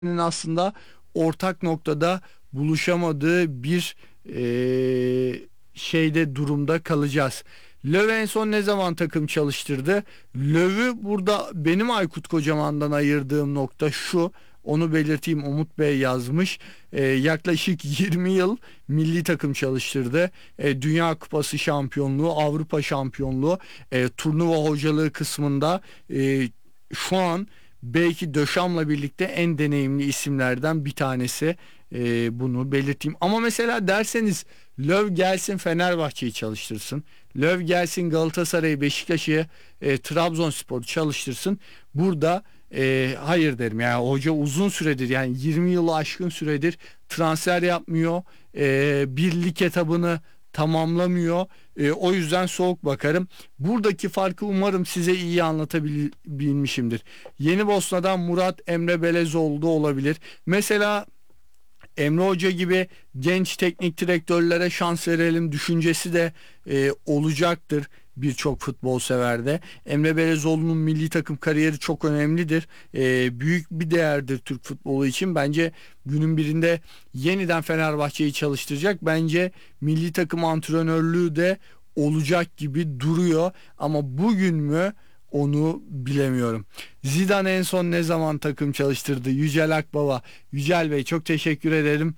aslında ortak noktada buluşamadığı bir şeyde durumda kalacağız. Löw en son ne zaman takım çalıştırdı? Löw'ü burada benim Aykut Kocaman'dan ayırdığım nokta şu. Onu belirteyim, Umut Bey yazmış. Yaklaşık 20 yıl milli takım çalıştırdı. Dünya Kupası şampiyonluğu, Avrupa şampiyonluğu, turnuva hocalığı kısmında şu an belki Döşam'la birlikte en deneyimli isimlerden bir tanesi. Bunu belirteyim. Ama mesela derseniz Löw gelsin Fenerbahçe'yi çalıştırsın. Löw gelsin Galatasaray'ı, Beşiktaş'ı, Trabzonspor'u çalıştırsın. Burada hayır derim. Yani hoca uzun süredir, yani 20 yılı aşkın süredir transfer yapmıyor. Bir lig etabını tamamlamıyor. O yüzden soğuk bakarım. Buradaki farkı umarım size iyi anlatabilmişimdir. Yeni Bosna'dan Murat Emre Belezoğlu da olabilir. Mesela Emre Hoca gibi genç teknik direktörlere şans verelim düşüncesi de olacaktır birçok futbol severde. Emre Belezoğlu'nun milli takım kariyeri çok önemlidir. Büyük bir değerdir Türk futbolu için. Bence günün birinde yeniden Fenerbahçe'yi çalıştıracak. Bence milli takım antrenörlüğü de olacak gibi duruyor. Ama bugün mü? Onu bilemiyorum. Zidane en son ne zaman takım çalıştırdı? Yücel Akbaba. Yücel Bey, çok teşekkür ederim.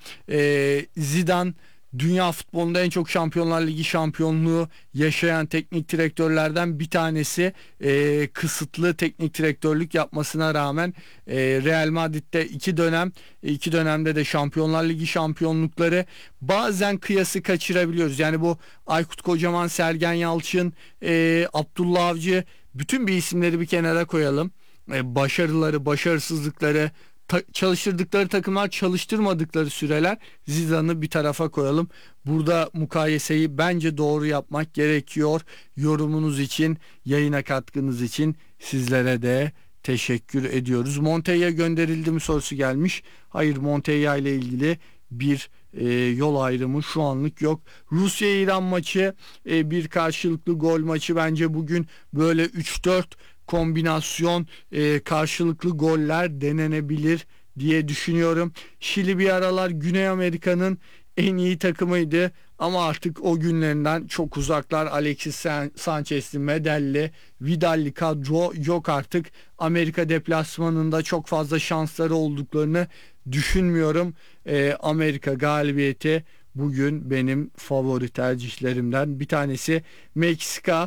Zidane dünya futbolunda en çok Şampiyonlar Ligi şampiyonluğu yaşayan teknik direktörlerden bir tanesi. Kısıtlı teknik direktörlük yapmasına rağmen Real Madrid'de iki dönemde de Şampiyonlar Ligi şampiyonlukları, bazen kıyası kaçırabiliyoruz. Yani bu Aykut Kocaman, Sergen Yalçın, Abdullah Avcı, bütün bir isimleri bir kenara koyalım. Başarıları, başarısızlıkları, çalıştırdıkları takımlar, çalıştırmadıkları süreler, Zidane'ı bir tarafa koyalım. Burada mukayeseyi bence doğru yapmak gerekiyor. Yorumunuz için, yayına katkınız için sizlere de teşekkür ediyoruz. Montella gönderildi mi sorusu gelmiş. Hayır, Montella ile ilgili bir yol ayrımı şu anlık yok. Rusya-İran maçı bir karşılıklı gol maçı. Bence bugün böyle 3-4 kombinasyon karşılıklı goller denenebilir diye düşünüyorum. Şili bir aralar Güney Amerika'nın en iyi takımıydı ama artık o günlerinden çok uzaklar. Alexis Sanchez'li, Medelli, Vidal'li kadro yok artık. Amerika deplasmanında çok fazla şansları olduklarını düşünmüyorum. Amerika galibiyeti bugün benim favori tercihlerimden bir tanesi. Meksika,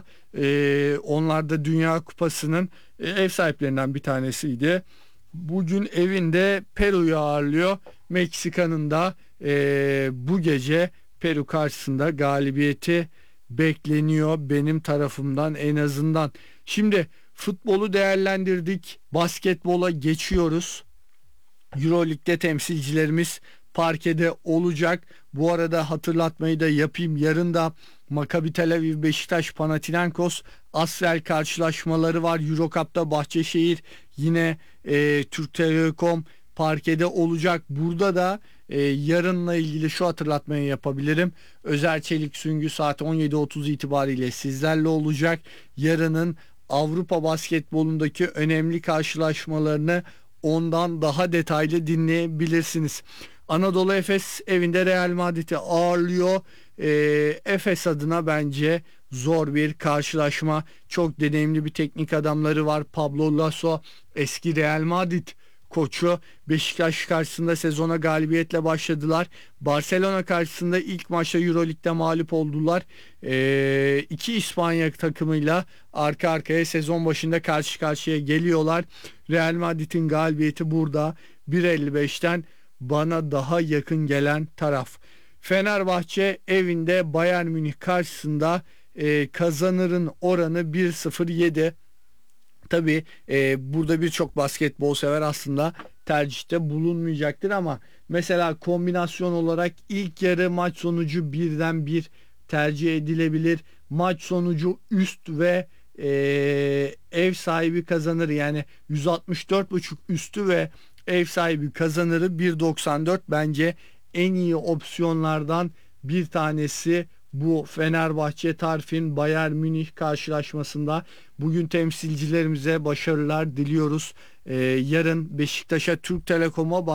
onlar da Dünya Kupası'nın ev sahiplerinden bir tanesiydi. Bugün evinde Peru'yu ağırlıyor. Meksika'nın da bu gece Peru karşısında galibiyeti bekleniyor benim tarafımdan en azından. Şimdi futbolu değerlendirdik. Basketbola geçiyoruz. Euroleague'de temsilcilerimiz parkede olacak. Bu arada hatırlatmayı da yapayım. Yarın da Maccabi Tel Aviv, Beşiktaş, Panathinaikos, Asvel karşılaşmaları var. Eurocup'ta Bahçeşehir yine Türk Telekom parkede olacak. Burada da yarınla ilgili şu hatırlatmayı yapabilirim. Özer Çelik Süngü saat 17.30 itibariyle sizlerle olacak. Yarının Avrupa basketbolundaki önemli karşılaşmalarını ondan daha detaylı dinleyebilirsiniz. Anadolu Efes evinde Real Madrid'i ağırlıyor. Efes adına bence zor bir karşılaşma. Çok deneyimli bir teknik adamları var. Pablo Lasso eski Real Madrid koçu. Beşiktaş karşısında sezona galibiyetle başladılar. Barcelona karşısında ilk maçta Euroleague'de mağlup oldular. İki İspanya takımıyla arka arkaya sezon başında karşı karşıya geliyorlar. Real Madrid'in galibiyeti burada 1.55'ten bana daha yakın gelen taraf. Fenerbahçe evinde Bayern Münih karşısında kazanırın oranı 1.07. Tabii burada birçok basketbol sever aslında tercihte bulunmayacaktır ama mesela kombinasyon olarak ilk yarı maç sonucu birden bir tercih edilebilir. Maç sonucu üst ve ev sahibi kazanır, yani 164.5 üstü ve ev sahibi kazanırı 1.94 bence en iyi opsiyonlardan bir tanesi bu Fenerbahçe Tarfin Bayern Münih karşılaşmasında. Bugün temsilcilerimize başarılar diliyoruz. Yarın Beşiktaş'a, Türk Telekom'a